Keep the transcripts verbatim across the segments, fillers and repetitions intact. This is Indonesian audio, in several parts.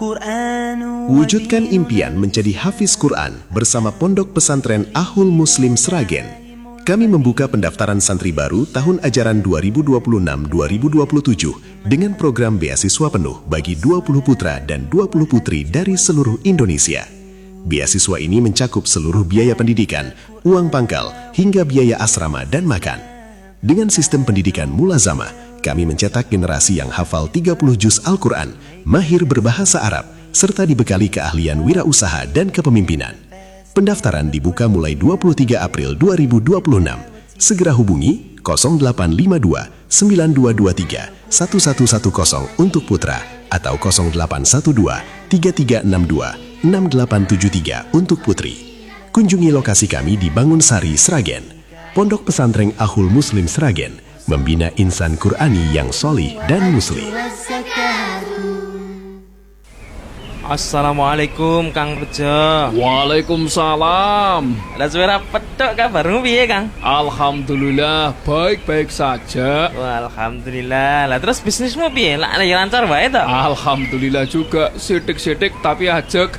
Wujudkan impian menjadi hafiz Quran bersama Pondok Pesantren Ahul Muslim Sragen. Kami membuka pendaftaran santri baru tahun ajaran dua ribu dua puluh enam dua ribu dua puluh tujuh dengan program beasiswa penuh bagi dua puluh putra dan dua puluh putri dari seluruh Indonesia. Beasiswa ini mencakup seluruh biaya pendidikan, uang pangkal, hingga biaya asrama dan makan. Dengan sistem pendidikan mulazamah, kami mencetak generasi yang hafal tiga puluh juz Al-Quran, mahir berbahasa Arab, serta dibekali keahlian wirausaha dan kepemimpinan. Pendaftaran dibuka mulai dua puluh tiga April dua ribu dua puluh enam. Segera hubungi nol delapan lima dua sembilan dua dua tiga satu satu satu nol untuk putra atau nol delapan satu dua tiga tiga enam dua enam delapan tujuh tiga untuk putri. Kunjungi lokasi kami di Bangunsari, Sragen. Pondok Pesantren Ahul Muslim Sragen membina insan Qurani yang solih dan muslim. Assalamualaikum Kang Bejo. Waalaikumsalam. Lah suara petok kabarmu piye Kang? Alhamdulillah baik-baik saja. Wah, alhamdulillah. Lah terus bisnismu piye? Lah lancar wae to? Alhamdulillah juga, sidik-sidik tapi ajek.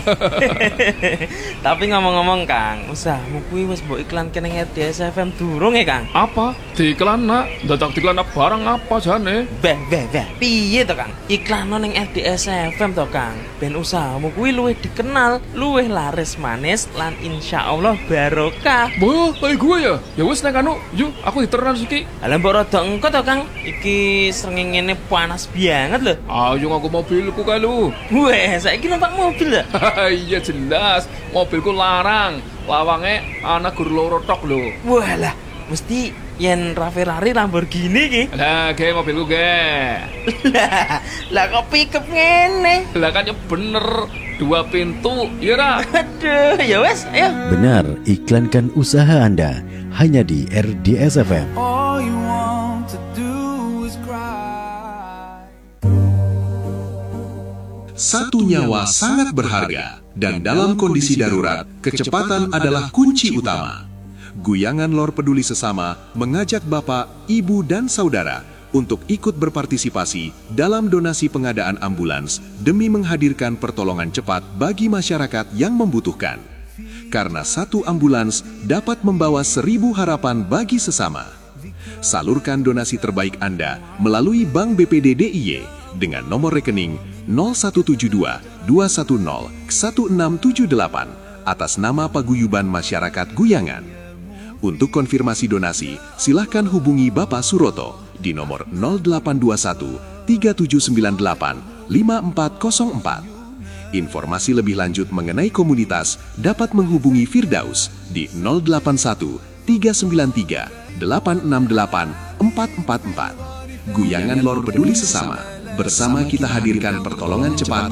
Tapi ngomong-ngomong Kang, usahamu kuwi wis mbok iklanke ning R D S F M durung ya Kang? Apa? Diiklan nak? Dadak diiklan barang apa jane? Beh, beh, beh. Piye to Kang? Iklan ning R D S F M to Kang. Ben usahamu kuwi luwih dikenal, luwih laris manis lan insyaallah barokah. Wah, kayak gue ya. Ya wis nek anu, yuk aku diteran iki. Lah mbok rada engko to Kang. Iki srengenge panas banget lho. Ayo ngaku mobilku kae lu. Weh, saiki numpak mobil lho. Iya jelas, mobilku larang. Lawange ana gur loro tok lho. Walah, mesti yen Ferrari Lamborghini ki. Lah, ge mobilku ge. Lah, lah kok pickup ngene? Lah kan ya bener, dua pintu, ya ra? Aduh, ya wes, ayo. Benar, iklankan usaha Anda hanya di R D S F M. Satu nyawa sangat berharga, dan dalam kondisi darurat, kecepatan adalah kunci utama. Guyangan Lor Peduli Sesama mengajak Bapak, Ibu, dan Saudara untuk ikut berpartisipasi dalam donasi pengadaan ambulans demi menghadirkan pertolongan cepat bagi masyarakat yang membutuhkan. Karena satu ambulans dapat membawa seribu harapan bagi sesama. Salurkan donasi terbaik Anda melalui Bank B P D D I Y dengan nomor rekening nol satu tujuh dua dua satu nol satu enam tujuh delapan atas nama Paguyuban Masyarakat Guyangan. Untuk konfirmasi donasi, silakan hubungi Bapak Suroto di nomor nol delapan dua satu tiga tujuh sembilan delapan lima empat nol empat. Informasi lebih lanjut mengenai komunitas dapat menghubungi Firdaus di nol delapan satu tiga sembilan tiga delapan enam delapan empat empat empat. Guyangan Lor Peduli Sesama. Bersama kita hadirkan pertolongan cepat